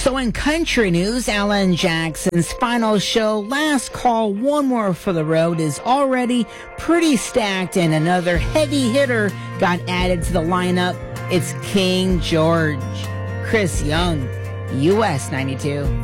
So in country news, Alan Jackson's final show, Last Call, One More for the Road, is already pretty stacked, and another heavy hitter got added to the lineup. It's King George. Chris Young, US 92.